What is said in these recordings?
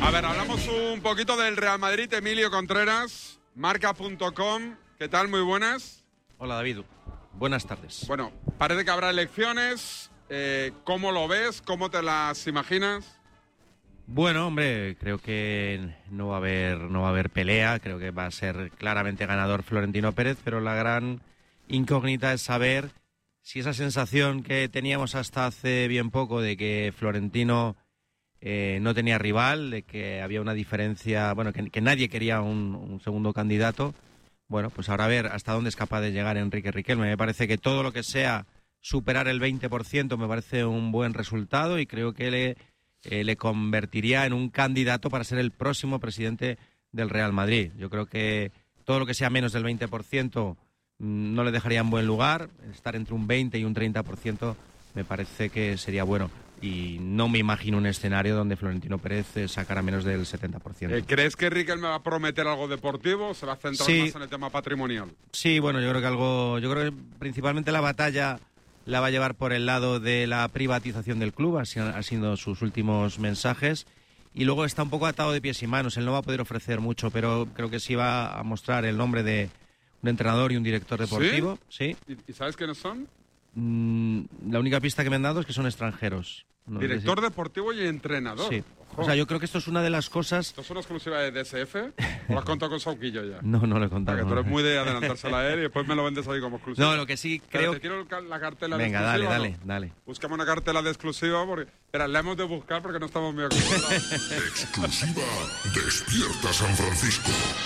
A ver, hablamos un poquito del Real Madrid. Emilio Contreras, marca.com. ¿Qué tal? Muy buenas. Hola, David. Buenas tardes. Bueno, parece que habrá elecciones. ¿Cómo lo ves? ¿Cómo te las imaginas? Bueno, hombre, creo que no va a haber pelea. Creo que va a ser claramente ganador Florentino Pérez, pero la gran incógnita es saber si esa sensación que teníamos hasta hace bien poco de que Florentino no tenía rival, de que había una diferencia, bueno, que nadie quería un segundo candidato. Bueno, pues ahora a ver hasta dónde es capaz de llegar Enrique Riquelme. Me parece que todo lo que sea superar el 20% me parece un buen resultado y creo que le convertiría en un candidato para ser el próximo presidente del Real Madrid. Yo creo que todo lo que sea menos del 20% no le dejaría en buen lugar. Estar entre un 20 y un 30% me parece que sería bueno. Y no me imagino un escenario donde Florentino Pérez sacara menos del 70%. ¿Crees que Riquelme va a prometer algo deportivo o se va a centrar más en el tema patrimonial? Sí, bueno, yo creo que principalmente la batalla la va a llevar por el lado de la privatización del club, así han sido sus últimos mensajes, y luego está un poco atado de pies y manos. Él no va a poder ofrecer mucho, pero creo que sí va a mostrar el nombre de un entrenador y un director deportivo. ¿Sí? ¿Y sabes quiénes son? La única pista que me han dado es que son extranjeros. No, director deportivo y entrenador. Sí. Ojo. O sea, yo creo que esto es una de las cosas... ¿Esto es una exclusiva de DSF? ¿O lo has contado con Sauquillo ya? No lo he contado. Porque tú eres muy de adelantársela a él y después me lo vendes ahí como exclusiva. No, lo que sí creo... Te quiero la cartela de exclusiva. Venga, dale. Búscame una cartela de exclusiva porque... Espera, la hemos de buscar porque no estamos muy acostumbrados. Exclusiva Despierta San Francisco.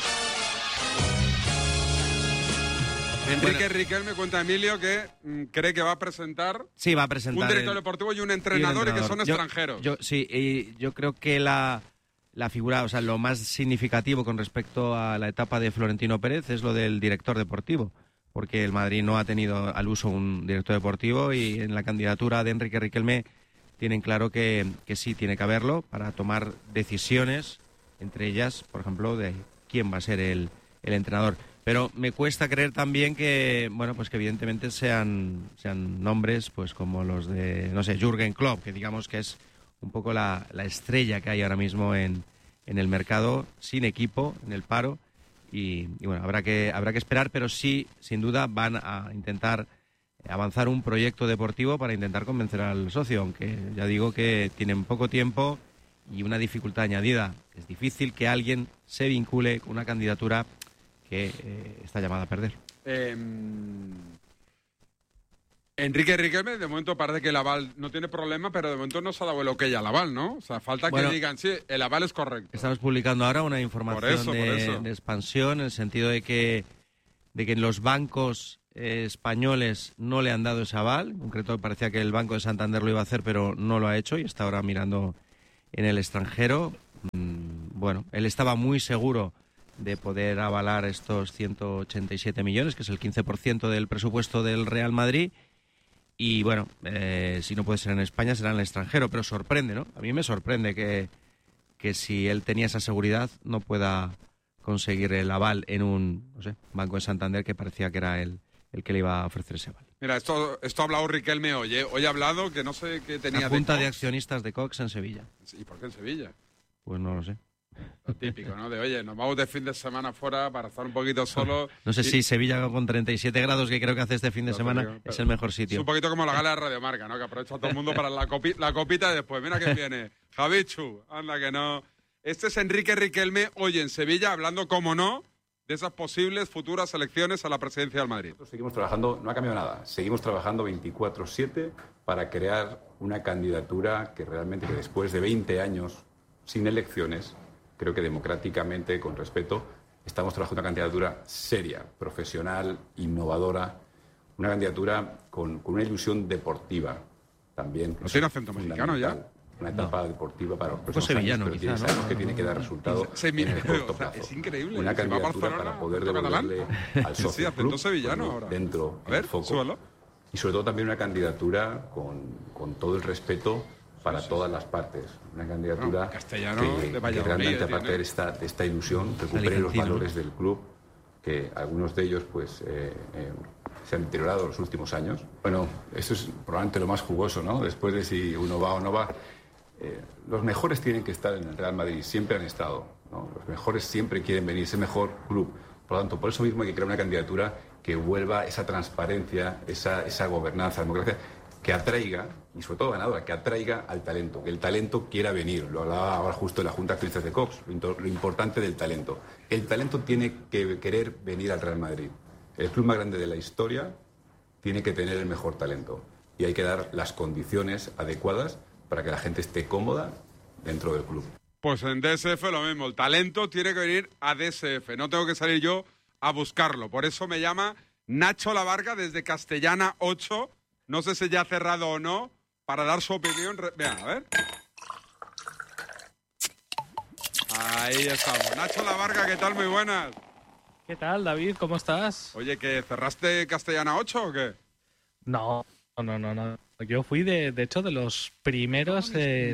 Enrique Riquelme cuenta a Emilio que cree que va a presentar... Sí, va a presentar... Un director deportivo y un entrenador y que son extranjeros. Yo creo que la figura, o sea, lo más significativo con respecto a la etapa de Florentino Pérez es lo del director deportivo, porque el Madrid no ha tenido al uso un director deportivo y en la candidatura de Enrique Riquelme tienen claro que sí tiene que haberlo para tomar decisiones, entre ellas, por ejemplo, de quién va a ser el entrenador. Pero me cuesta creer también que, bueno, pues que evidentemente sean nombres pues como los de, no sé, Jürgen Klopp, que digamos que es un poco la estrella que hay ahora mismo en el mercado, sin equipo, en el paro. Y bueno, habrá que esperar, pero sí, sin duda, van a intentar avanzar un proyecto deportivo para intentar convencer al socio, aunque ya digo que tienen poco tiempo y una dificultad añadida. Es difícil que alguien se vincule con una candidatura que está llamada a perder. Enrique Riquelme, de momento parece que el aval no tiene problema, pero de momento no se ha dado el ok al aval, ¿no? O sea, falta que digan, sí, el aval es correcto. Estamos publicando ahora una información de expansión, en el sentido de que en los bancos españoles no le han dado ese aval. En concreto, parecía que el Banco de Santander lo iba a hacer, pero no lo ha hecho y está ahora mirando en el extranjero. Bueno, él estaba muy seguro de poder avalar estos 187 millones, que es el 15% del presupuesto del Real Madrid. Y bueno, si no puede ser en España, será en el extranjero. Pero sorprende, ¿no? A mí me sorprende que si él tenía esa seguridad no pueda conseguir el aval en un, no sé, Banco de Santander, que parecía que era el que le iba a ofrecer ese aval. Mira, esto ha hablado Riquelme hoy, ¿eh? Hoy ha hablado que no sé qué tenía la Junta de Accionistas de Cox en Sevilla. ¿Y por qué en Sevilla? Pues no lo sé. Lo típico, ¿no? De, oye, nos vamos de fin de semana fuera para estar un poquito solos. No sé si Sevilla con 37 grados, que creo que hace este fin de semana, es el mejor sitio. Es un poquito como la gala de Radio Marca, ¿no? Que aprovecha todo el mundo para la copita y después, mira que viene. Javichu, anda que no. Este es Enrique Riquelme hoy en Sevilla, hablando, como no, de esas posibles futuras elecciones a la presidencia del Madrid. Nosotros seguimos trabajando, no ha cambiado nada, seguimos trabajando 24/7 para crear una candidatura que realmente, que después de 20 años sin elecciones, creo que democráticamente, con respeto, estamos trabajando una candidatura seria, profesional, innovadora, una candidatura con una ilusión deportiva también. ¿No tiene acento mexicano ya? Una etapa deportiva para los próximos sevillano, años, pero sabemos que tiene que dar resultado en el corto plazo. Es increíble. Una candidatura para poder devolverle al socio club sevillano ahora. Dentro del foco. Súbalo. Y sobre todo también una candidatura con todo el respeto para todas las partes. Una candidatura que realmente, aparte de esta ilusión, recupere los valores del club, que algunos de ellos pues se han deteriorado en los últimos años. Bueno, esto es probablemente lo más jugoso, ¿no? Después de si uno va o no va. Los mejores tienen que estar en el Real Madrid, siempre han estado, ¿no? Los mejores siempre quieren venir, es el mejor club. Por lo tanto, por eso mismo hay que crear una candidatura que vuelva esa transparencia, esa gobernanza, democracia, que atraiga, y sobre todo ganadora, que atraiga al talento, que el talento quiera venir. Lo hablaba ahora justo en la Junta de Accionistas de Cox, lo importante del talento. El talento tiene que querer venir al Real Madrid. El club más grande de la historia tiene que tener el mejor talento. Y hay que dar las condiciones adecuadas para que la gente esté cómoda dentro del club. Pues en DSF lo mismo, el talento tiene que venir a DSF, no tengo que salir yo a buscarlo. Por eso me llama Nacho Lavarga desde Castellana 8, no sé si ya ha cerrado o no, para dar su opinión. Vean, a ver. Ahí estamos. Nacho Lavarga, ¿qué tal? Muy buenas. ¿Qué tal, David? ¿Cómo estás? Oye, ¿que cerraste Castellana 8 o qué? No. Yo fui, de hecho, de los primeros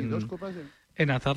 en hacer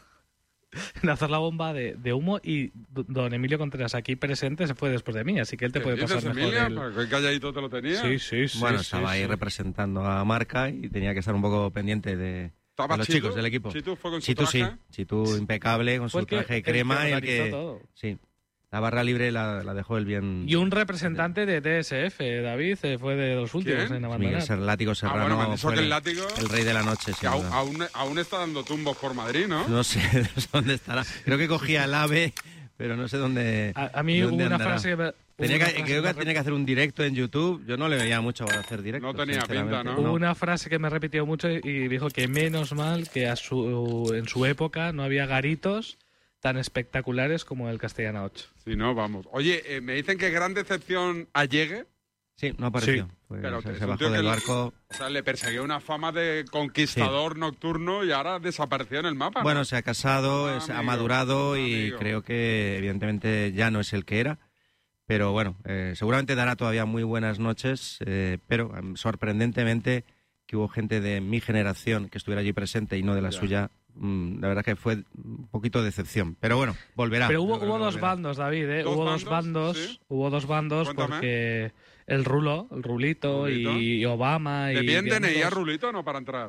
la bomba de humo, y don Emilio Contreras, aquí presente, se fue después de mí, así que él te puede pasar mejor. Emilia? ¿Qué calladito te lo tenía? Sí. Bueno, estaba ahí representando a Marca y tenía que estar un poco pendiente de los Chitu, chicos del equipo. Chitu fue con su traje. Sí, Chitu impecable con su traje de crema, el que todo. Sí. La barra libre la dejó él bien. Y un representante de DSF, David, fue de los últimos en abandonar. Miguel Látigo Serrano, bueno, fue que el látigo, el rey de la noche. Que aún está dando tumbos por Madrid, ¿no? No sé dónde estará. Creo que cogía el AVE, pero no sé dónde. A mí hubo una frase que creo que tenía que hacer un directo en YouTube. Yo no le veía mucho para hacer directo. No tenía pinta, ¿no? Hubo una frase que me repitió mucho y dijo que menos mal que en su época no había garitos tan espectaculares como el Castellana 8. Sí, no, vamos. Oye, me dicen que gran decepción a Llegue. Sí, no apareció. Sí. Pues Pero se bajó del barco. O sea, le perseguía una fama de conquistador nocturno y ahora desapareció en el mapa, ¿no? Bueno, se ha casado, ha madurado y amigo. creo que evidentemente ya no es el que era. Pero bueno, seguramente dará todavía muy buenas noches, pero sorprendentemente que hubo gente de mi generación que estuviera allí presente y no de la suya. La verdad que fue un poquito de decepción. Pero bueno, volverá. Pero hubo dos bandos, David, ¿eh? Hubo dos bandos Cuéntame. Porque el Rulito y Obama ¿Te y piden digamos, DNI a Rulito o no para entrar?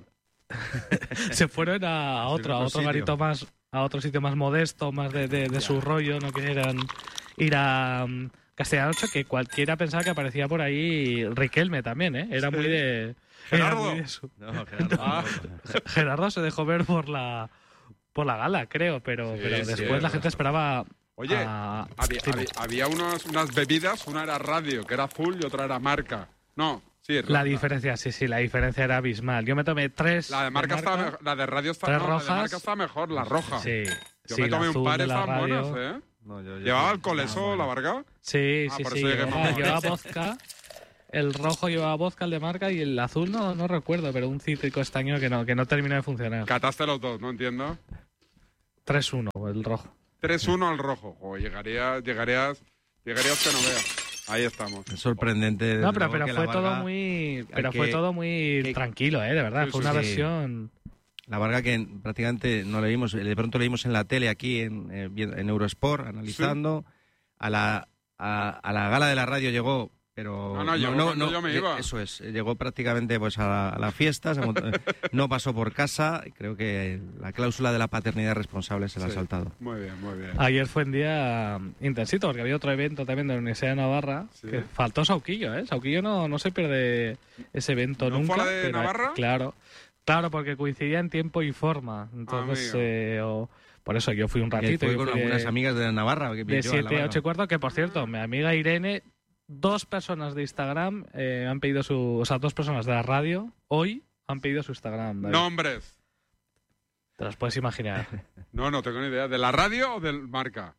se fueron a otro sitio. garito más, a otro sitio más modesto, más de su rollo, no quisieran ir a Castellana 8, que cualquiera pensaba que aparecía por ahí Riquelme también, ¿eh? Era muy de... Gerardo. Era muy de su- No, Gerardo, Gerardo se dejó ver por la gala, creo, pero después la gente esperaba... Oye, a- había unas bebidas, una era radio, que era azul, y otra era marca. No, sí, La diferencia era abismal. Yo me tomé tres. La de marca está mejor, la de radio está tres mejor, la de rojas. marca está mejor, la roja. Sí. Yo sí, me tomé la un azul par, de la estaban radio. buenas, ¿eh? No, yo ¿Llevaba alcohol eso, la Varga? Sí, por sí. eso llegué mamado. Llevaba vodka. El rojo llevaba vodka, el de marca, y el azul no recuerdo, pero un cítrico estaño que no terminó de funcionar. Cataste los dos, no entiendo. 3-1, el rojo. 3-1 al rojo. O llegarías que no veas. Ahí estamos. es sorprendente. No, desde pero luego, que fue la todo Varga- muy. Pero que- fue todo muy que- tranquilo, de verdad. Sí, Fue sí, una sí. versión. La Varga que prácticamente no le vimos, de pronto le vimos en la tele aquí en Eurosport, analizando. A la gala de la radio llegó, pero llegó cuando yo me iba. Eso es, llegó prácticamente pues a la fiesta, no pasó por casa. Creo que la cláusula de la paternidad responsable se la ha Sí. saltado. Muy bien, muy bien. Ayer fue un día intensito, porque había otro evento también de la Universidad de Navarra. Sí. Que faltó Sauquillo, ¿eh? Sauquillo no se pierde ese evento ¿No nunca. fue la de pero, Navarra? Claro, porque coincidía en tiempo y forma. Entonces, por eso yo fui un Que ratito. fue yo con fui algunas amigas de Navarra. Que de pinchó a la 7 a Varga. 8 y cuarto, que por cierto, mi amiga Irene, 2 personas de Instagram han pedido dos personas de la radio hoy han pedido su Instagram. David. Nombres. Te los puedes imaginar. No tengo ni idea. ¿De la radio o del marca?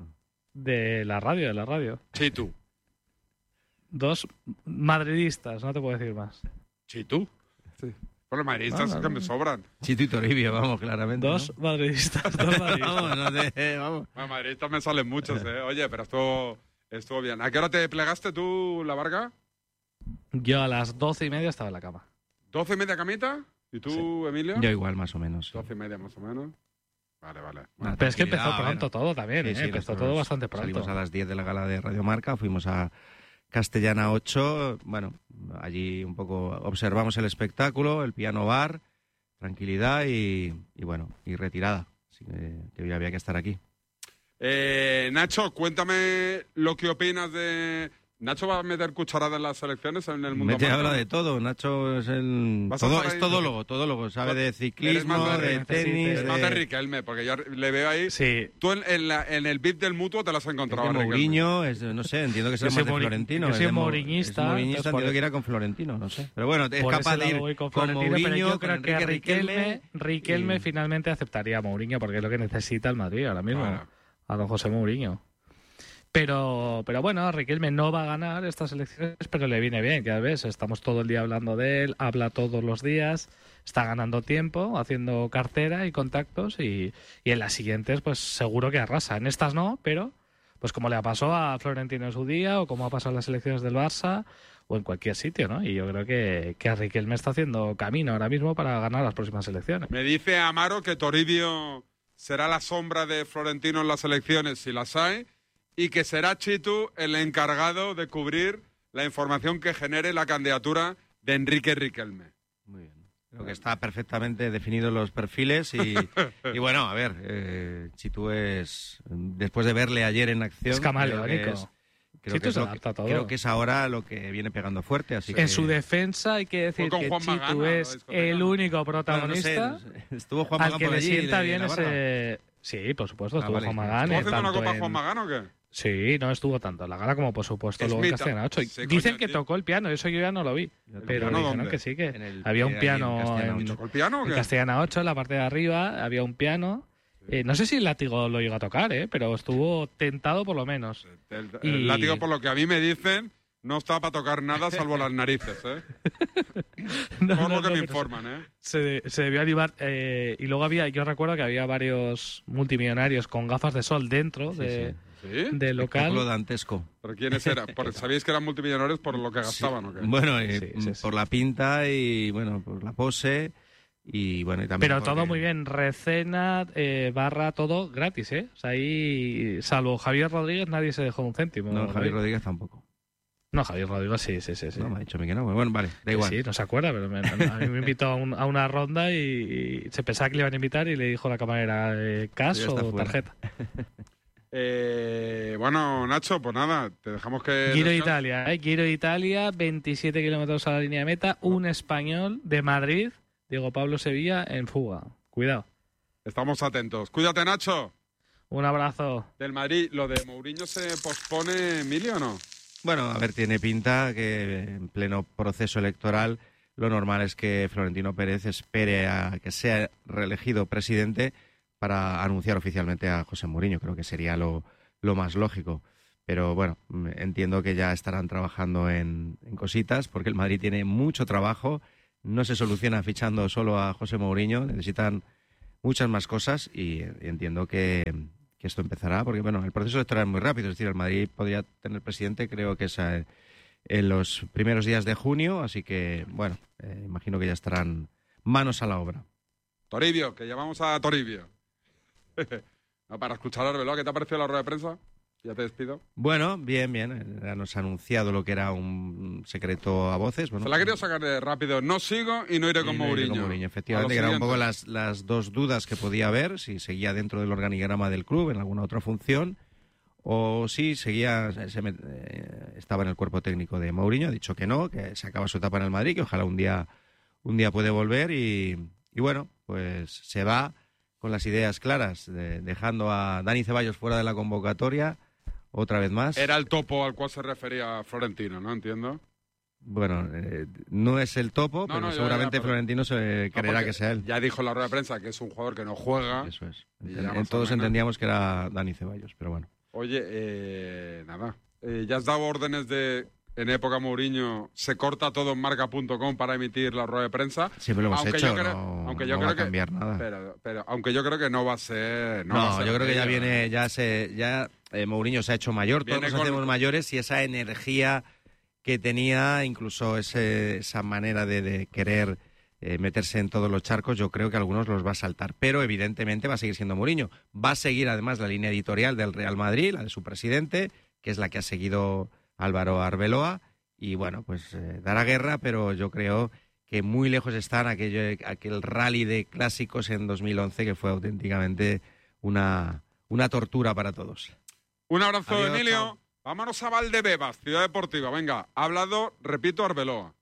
De la radio. Chitu. 2 madridistas, no te puedo decir más. ¿Chitu? Sí. Por los madridistas No. que me sobran. Chito y Toribio, vamos, claramente. 2 ¿no? madridistas, 2 madridistas. Vamos, no sé, vamos. Bueno, madridistas me salen muchos, ¿eh? Oye, pero estuvo bien. ¿A qué hora te plegaste tú, la Varga? Yo a las 12:30 estaba en la cama. ¿12:30 camita? ¿Y tú, Emilio? Yo igual, más o menos. sí. 12:30 más o menos. Vale. Una Pero es que empezó tranquilidad, pronto todo también, Sí, sí, empezó nosotros todo bastante Salimos pronto. a las 10 de la gala de Radio Marca, fuimos a Castellana 8, bueno, allí un poco observamos el espectáculo, el piano bar, tranquilidad y retirada. Así que había que estar aquí. Nacho, cuéntame lo que opinas de... ¿Nacho va a meter cucharadas en las elecciones en el mundo? Habla de todo. Nacho es es todólogo. Sabe de ciclismo, de tenis... Es más de Riquelme, porque yo le veo ahí... Sí. Tú en el VIP del Mutuo te lo has encontrado. Es de Mourinho, no sé, entiendo que sea más de Florentino. Yo soy mouriñista. Entiendo que era con Florentino, no sé. Pero bueno, es capaz de ir con Mourinho, pero yo creo con que Riquelme... Riquelme finalmente aceptaría a Mourinho, porque es lo que necesita el Madrid ahora mismo. Claro. A don José Mourinho. Pero bueno, Riquelme no va a ganar estas elecciones, pero le viene bien, que ves, estamos todo el día hablando de él, habla todos los días, está ganando tiempo, haciendo cartera y contactos y en las siguientes pues seguro que arrasa. En estas no, pero pues como le pasó a Florentino en su día o como ha pasado en las elecciones del Barça o en cualquier sitio, ¿no? Y yo creo que a Riquelme está haciendo camino ahora mismo para ganar las próximas elecciones. Me dice Amaro que Toribio será la sombra de Florentino en las elecciones si las hay, y que será Chitu el encargado de cubrir la información que genere la candidatura de Enrique Riquelme. Muy bien. Creo que está perfectamente definidos los perfiles y bueno, a ver, Chitu es, después de verle ayer en acción... Es camaleónico. Creo que es ahora lo que viene pegando fuerte. Así que... En su defensa hay que decir que Chitu Magana, es el único protagonista. Bueno, no sé, estuvo Juan al Magán que por le allí, sienta de bien Navarra. ese... Sí, por supuesto, estuvo vale. Juan Magán. ¿Estamos haciendo una tanto copa Juan Magán o qué? Sí, no estuvo tanto en la gala como por supuesto luego en Smith, Castellana 8. sí, Dicen coño, que tío. tocó el piano, eso yo ya no lo vi. Pero piano dijeron dónde? que sí, que En había un ahí piano en Castellana en, 8. ¿Tocó el piano o en qué? Castellana 8, en la parte de arriba, había un piano. No sé si el látigo lo llegó a tocar, pero estuvo tentado por lo menos. El látigo, por lo que a mí me dicen, no está para tocar nada salvo las narices, ¿eh? Por lo que me informan, ¿eh? Se debió animar. Y luego yo recuerdo que había varios multimillonarios con gafas de sol dentro Sí. del local. Espectáculo dantesco. ¿Pero quiénes eran? ¿Sabíais que eran multimillonarios por lo que gastaban o qué? Bueno, Sí. por la pinta y bueno, por la pose y bueno, y también Pero porque- todo muy bien, recena, barra, todo gratis, ¿eh? O sea, ahí, salvo Javier Rodríguez, nadie se dejó un céntimo. No, Javier Rodríguez tampoco. No, Javier Rodríguez sí. No, me ha dicho a mí que no. Bueno, vale, da igual. Sí, no se acuerda, pero a mí me invitó a una ronda y se pensaba que le iban a invitar y le dijo la camarera cash Ya está o fuera. tarjeta. Bueno, Nacho, pues nada, te dejamos que... Giro de descanses. Italia, Giro de Italia, 27 kilómetros a la línea de meta, un español de Madrid, Diego Pablo Sevilla, en fuga. Cuidado. Estamos atentos. Cuídate, Nacho. Un abrazo. Del Madrid, ¿lo de Mourinho se pospone, Emilio, o no? Bueno, a ver, tiene pinta que en pleno proceso electoral lo normal es que Florentino Pérez espere a que sea reelegido presidente para anunciar oficialmente a José Mourinho. Creo que sería lo más lógico. Pero bueno, entiendo que ya estarán trabajando en cositas porque el Madrid tiene mucho trabajo. No se soluciona fichando solo a José Mourinho. Necesitan muchas más cosas y entiendo que esto empezará porque bueno, el proceso electoral es muy rápido. Es decir, el Madrid podría tener presidente, creo que es en los primeros días de junio. Así que bueno, imagino que ya estarán manos a la obra. Toribio, que llamamos a Toribio. No, para escuchar a Arbeloa, ¿qué te ha parecido la rueda de prensa? Ya te despido. Bueno, bien. Ya nos ha anunciado lo que era un secreto a voces. Bueno, Se la ha querido sacar de rápido. No sigo y no iré con y no iré Mourinho. con Mourinho, efectivamente, que eran un poco las dos dudas que podía haber, si seguía dentro del organigrama del club en alguna otra función, o si seguía, estaba en el cuerpo técnico de Mourinho. Ha dicho que no, que se acaba su etapa en el Madrid, que ojalá un día puede volver y bueno, pues se va con las ideas claras, dejando a Dani Ceballos fuera de la convocatoria otra vez más. Era el topo al cual se refería Florentino, ¿no? Entiendo. Bueno, no es el topo, No, pero no, seguramente pero- Florentino se creerá porque que sea él. Ya dijo en la rueda de prensa que es un jugador que no juega. Eso es. Y ya más o Todos menos. entendíamos que era Dani Ceballos, pero bueno. Oye, nada. ¿Ya has dado órdenes de, en época Mourinho, se corta todo en marca.com para emitir la rueda de prensa? Siempre lo hemos Aunque hecho, yo creo- no, aunque no yo va creo a que- cambiar nada. Pero aunque yo creo que no va a ser... No, yo creo que ya aquello, viene, Mourinho se ha hecho mayor, todos Viene nos con- hacemos mayores y esa energía que tenía, incluso esa manera de querer meterse en todos los charcos, yo creo que algunos los va a saltar. Pero evidentemente va a seguir siendo Mourinho. Va a seguir además la línea editorial del Real Madrid, la de su presidente, que es la que ha seguido Álvaro Arbeloa. Y bueno, pues dará guerra, pero yo creo que muy lejos están aquel rally de clásicos en 2011 que fue auténticamente una tortura para todos. Un abrazo, Adiós, Emilio. chao. Vámonos a Valdebebas, Ciudad Deportiva. Venga, ha hablado, repito, Arbeloa.